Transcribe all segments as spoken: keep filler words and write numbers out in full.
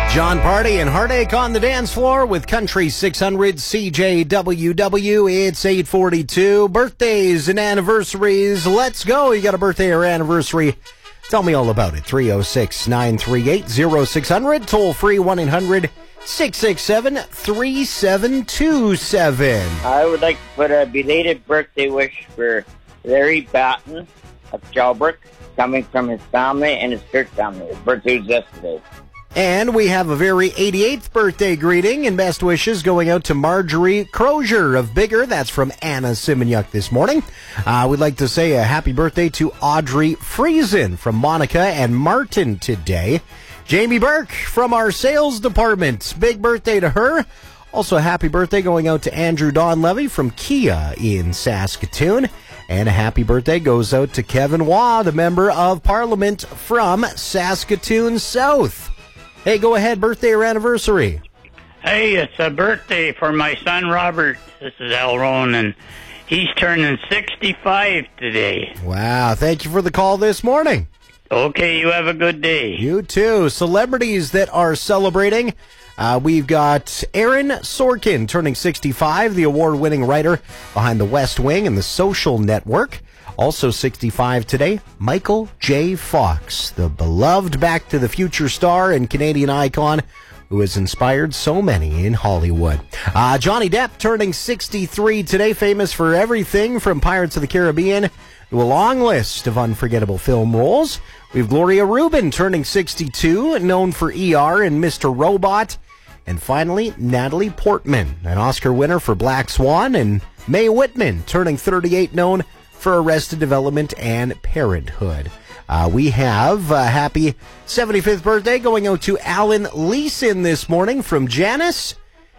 John Party and Heartache on the dance floor with Country six hundred C J W W. It's eight forty-two. Birthdays and anniversaries. Let's go. You got a birthday or anniversary? Tell me all about it. three oh six, nine three eight, oh six hundred. Toll free one eight hundred, six six seven, three seven two seven. I would like to put a belated birthday wish for Larry Batten of Shelbrook, coming from his family and his church family. His birthday was yesterday. And we have a very eighty-eighth birthday greeting and best wishes going out to Marjorie Crozier of Bigger. That's from Anna Simonyuk this morning. Uh, we'd like to say a happy birthday to Audrey Friesen from Monica and Martin today. Jamie Burke from our sales department. Big birthday to her. Also a happy birthday going out to Andrew Donlevy from Kia in Saskatoon. And a happy birthday goes out to Kevin Waugh, the Member of Parliament from Saskatoon South. Hey, go ahead, birthday or anniversary. Hey, it's a birthday for my son Robert. This is Al Rowan, and he's turning sixty-five today. Wow, thank you for the call this morning. Okay, you have a good day. You too. Celebrities that are celebrating. Uh, we've got Aaron Sorkin turning sixty-five, the award-winning writer behind The West Wing and The Social Network. Also sixty-five today, Michael J. Fox, the beloved Back to the Future star and Canadian icon who has inspired so many in Hollywood. Uh, Johnny Depp turning sixty-three today, famous for everything from Pirates of the Caribbean to a long list of unforgettable film roles. We have Gloria Rubin turning sixty-two, known for E R and Mister Robot. And finally, Natalie Portman, an Oscar winner for Black Swan, and Mae Whitman turning thirty-eight, known for Arrested Development and Parenthood. Uh, we have a happy seventy-fifth birthday going out to Alan Leeson this morning from Janice.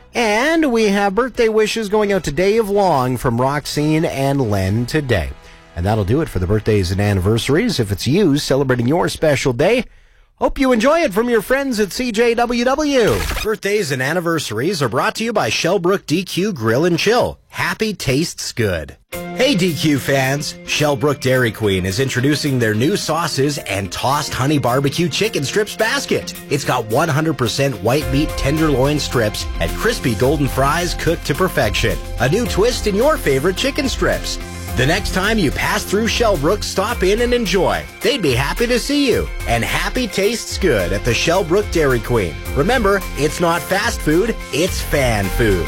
And we have birthday wishes going out to Dave Long from Roxine and Len today. And that'll do it for the birthdays and anniversaries. If it's you celebrating your special day, hope you enjoy it from your friends at C J W W. Birthdays and anniversaries are brought to you by Shellbrook D Q Grill and Chill. Happy tastes good. Hey D Q fans, Shellbrook Dairy Queen is introducing their new sauces and tossed honey barbecue chicken strips basket. It's got one hundred percent white meat tenderloin strips and crispy golden fries cooked to perfection. A new twist in your favorite chicken strips. The next time you pass through Shellbrook, stop in and enjoy. They'd be happy to see you. And happy tastes good at the Shellbrook Dairy Queen. Remember, it's not fast food, it's fan food.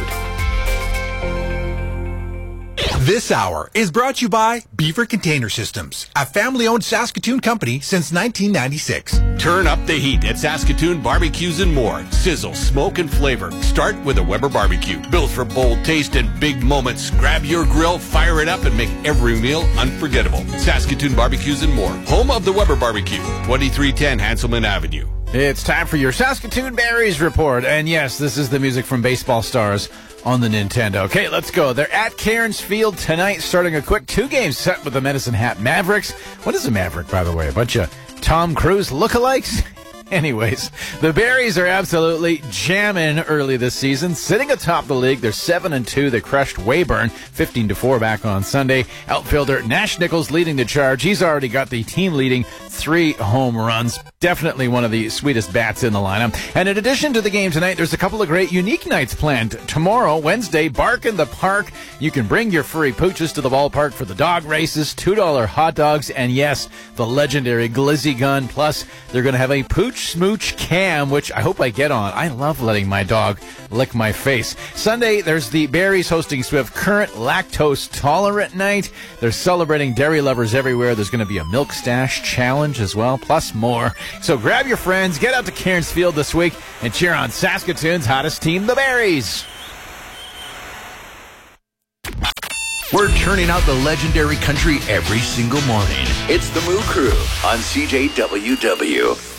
This hour is brought to you by Beaver Container Systems, a family-owned Saskatoon company since nineteen ninety-six. Turn up the heat at Saskatoon Barbecues and More. Sizzle, smoke, and flavor. Start with a Weber barbecue. Built for bold taste and big moments. Grab your grill, fire it up, and make every meal unforgettable. Saskatoon Barbecues and More. Home of the Weber Barbecue. twenty-three ten Hanselman Avenue. It's time for your Saskatoon Berries Report. And yes, this is the music from Baseball Stars on the Nintendo. Okay, let's go. They're at Cairns Field tonight, starting a quick two-game set with the Medicine Hat Mavericks. What is a Maverick, by the way? A bunch of Tom Cruise lookalikes? Anyways, the Berries are absolutely jamming early this season, sitting atop the league. They're seven and two. They crushed Weyburn fifteen to four back on Sunday. Outfielder Nash Nichols leading the charge. He's already got the team-leading three home runs. Definitely one of the sweetest bats in the lineup. And in addition to the game tonight, there's a couple of great unique nights planned. Tomorrow, Wednesday, Bark in the Park. You can bring your furry pooches to the ballpark for the dog races, two dollar hot dogs, and yes, the legendary Glizzy Gun. Plus, they're going to have a pooch smooch cam, which I hope I get on. I love letting my dog lick my face. Sunday, there's the Berries hosting Swift Current Lactose Tolerant Night. They're celebrating dairy lovers everywhere. There's going to be a Milk Stash Challenge as well, plus more. So grab your friends, get out to Cairns Field this week, and cheer on Saskatoon's hottest team, the Berries. We're turning out the legendary country every single morning. It's the Moo Crew on C J W W.